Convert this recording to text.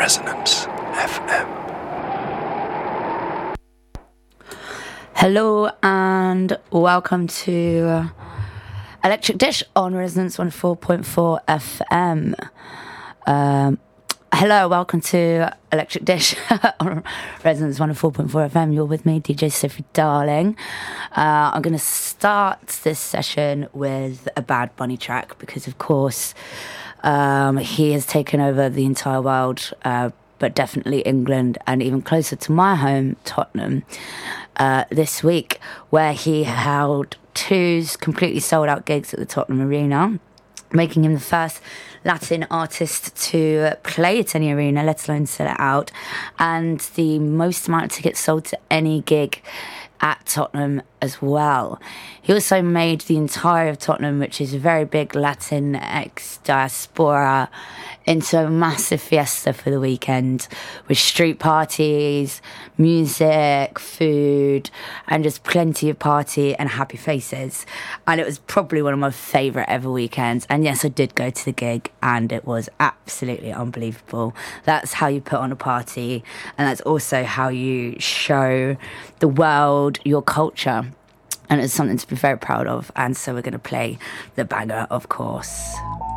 Resonance FM. Hello and welcome to Electric Dish on Resonance 104.4 FM. Hello, welcome to Electric Dish on Resonance 104.4 FM. You're with me, DJ Sophie Darling. I'm going to start this session with a Bad Bunny track because, of course, he has taken over the entire world, but definitely England and even closer to my home, Tottenham, this week, where he held two completely sold-out gigs at the Tottenham Arena, making him the first Latin artist to play at any arena, let alone sell it out, and the most amount of tickets sold to any gig at Tottenham as well. He also made the entire of Tottenham, which is a very big Latin diaspora, into a massive fiesta for the weekend with street parties, music, food, and just plenty of party and happy faces. And it was probably one of my favourite ever weekends. And yes, I did go to the gig and it was absolutely unbelievable. That's how you put on a party, and that's also how you show the world your culture. And it's something to be very proud of. And so we're going to play the banger, of course.